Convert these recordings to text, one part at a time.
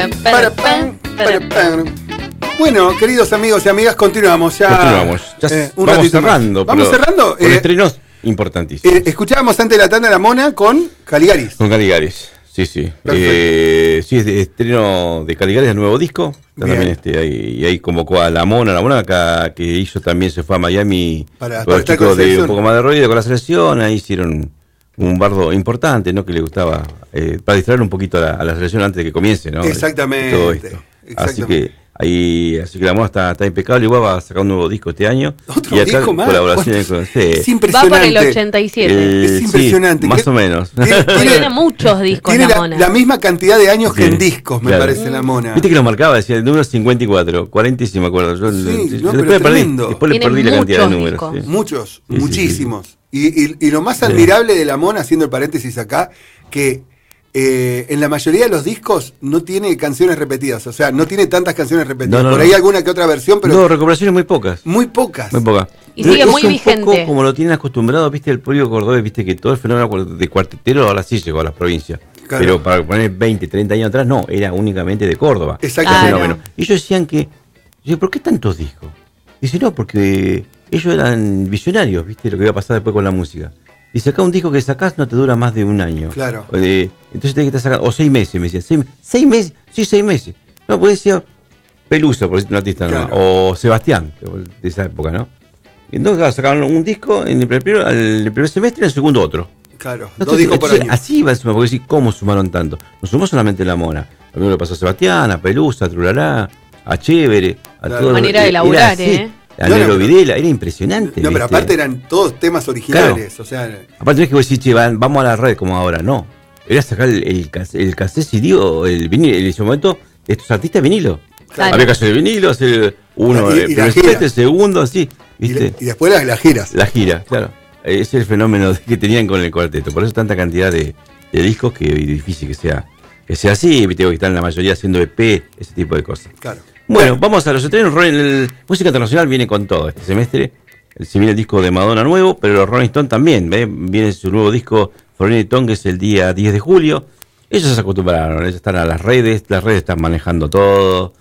Bueno, queridos amigos y amigas, continuamos. Ya vamos cerrando. ¿Vamos cerrando? Con estrenos importantísimos. Escuchábamos antes de la tanda de la Mona con Caligaris. Con Caligaris, sí. Sí, es de estreno de Caligaris, el nuevo disco. También y ahí convocó a la Mona acá, que hizo también, se fue a Miami para los chicos de un poco más de ruido con la selección. Ahí hicieron un bardo importante, ¿no? Que le gustaba, para distraer un poquito a la selección antes de que comience, ¿no? Exactamente. Todo esto. Así que la Mona está impecable. Igual va a sacar un nuevo disco este año. ¿Otro y acá disco más? Colaboraciones con es impresionante. Va por el 87. Es impresionante. Sí, más o menos. Tiene muchos discos tiene la Mona. La misma cantidad de años que en discos, me parece, la Mona. Viste que lo marcaba, decía el número 54, 40 me acuerdo. Yo después le perdí la cantidad de números. Sí. Muchos, muchísimos. Y lo más admirable de la Mona, haciendo el paréntesis acá, que en la mayoría de los discos no tiene canciones repetidas, o sea, no tiene tantas canciones repetidas. Por ahí alguna que otra versión, pero... No, recuperaciones muy pocas. Muy pocas. Y sigue muy vigente. Poco como lo tienen acostumbrado, viste, el público cordobés, viste, que todo el fenómeno de cuartetero ahora sí llegó a las provincias. Claro. Pero para poner 20, 30 años atrás, no, era únicamente de Córdoba. Exactamente. Claro. Y ellos decían ¿por qué tantos discos? Dice, no, porque ellos eran visionarios, viste, lo que iba a pasar después con la música. Dice, acá un disco que sacás no te dura más de un año. Claro. Entonces tenés que estar sacando, o 6 meses, me decía. ¿6 meses? Sí, 6 meses. No, pues decía Pelusa, por decir un artista, claro. ¿No? O Sebastián, de esa época, ¿no? Entonces sacaban un disco en el primer semestre y en el segundo otro. Claro, entonces, 2 discos por año. Así va a sumar, porque decir, ¿cómo sumaron tanto? No sumó solamente la Mona. A mí me lo pasó a Sebastián, a Pelusa, a Trulará, a Chévere, a claro. Todo. Manera de laburar, a Nero Videla, era impresionante. No, pero aparte eran todos temas originales. Claro. O sea, aparte no es que vos decís, che, vamos a la red como ahora, no. Era sacar el cassette CD o el vinilo, en ese momento, estos artistas vinilo. Claro. Había que hacer el vinilo, hacer uno, el segundo, así. ¿Viste? Y después las giras. La gira, claro. Ese es el fenómeno que tenían con el cuarteto. Por eso tanta cantidad de discos que es difícil que sea así. Viste que están la mayoría haciendo EP, ese tipo de cosas. Claro. Bueno, vamos a los estrenos. Música internacional viene con todo este semestre. Se viene el disco de Madonna nuevo, pero los Rolling Stones también. Viene su nuevo disco Foreign Tongue, que es el día 10 de julio. Ellos se acostumbraron, ellos están a las redes están manejando todo.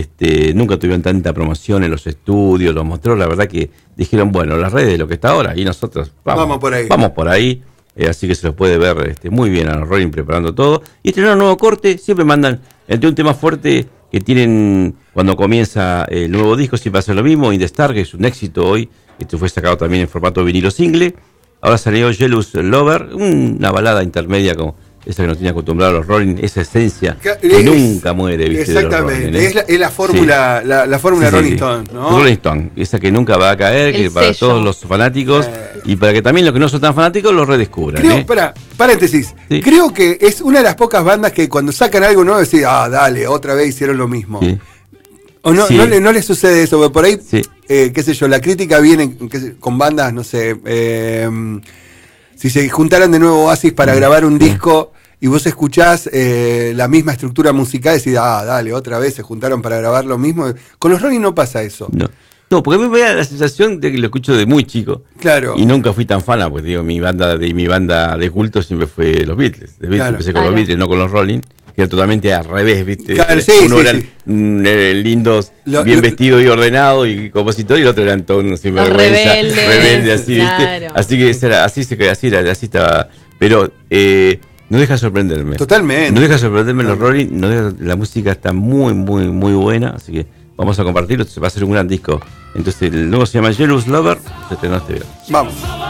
Nunca tuvieron tanta promoción en los estudios, los mostró. La verdad que dijeron, bueno, las redes, lo que está ahora, y nosotros vamos por ahí. Así que se los puede ver muy bien a los Rolling preparando todo. Y estrenaron un nuevo corte, siempre mandan entre un tema fuerte que tienen cuando comienza el nuevo disco, siempre hace lo mismo. In the Star, que es un éxito hoy, fue sacado también en formato vinilo single. Ahora salió Jealous Lover, una balada intermedia como esa que nos tiene acostumbrados los Rolling, esa esencia que nunca muere, ¿viste? Exactamente, de los Rolling, es la fórmula, sí. la fórmula de Rolling Stone, ¿no? Rolling Stone, esa que nunca va a caer, que para todos los fanáticos y para que también los que no son tan fanáticos los redescubran. Paréntesis, creo que es una de las pocas bandas que cuando sacan algo nuevo decís, dale, otra vez hicieron lo mismo. Sí. O no, no le sucede eso, porque por ahí, qué sé yo, la crítica viene con bandas, no sé, si se juntaran de nuevo Oasis para grabar un disco y vos escuchás la misma estructura musical y decís, dale, otra vez se juntaron para grabar lo mismo. Con los Rolling no pasa eso. No, porque a mí me da la sensación de que lo escucho de muy chico. Claro. Y nunca fui tan fan, pues digo, mi banda de culto siempre fue los Beatles. Empecé con los Beatles, no con los Rolling. Que era totalmente al revés, ¿viste? Claro, eran lindos, bien vestidos y ordenados y compositores, y el otro eran todos sin vergüenza, rebeldes, así, ¿viste? Así que así estaba. Pero no deja de sorprenderme. Totalmente. No deja de sorprenderme los Rolling, la música está muy, muy, muy buena, así que vamos a compartirlo, se va a hacer un gran disco. Entonces el nuevo se llama Jealous Lover, se estrenó este video. Vamos.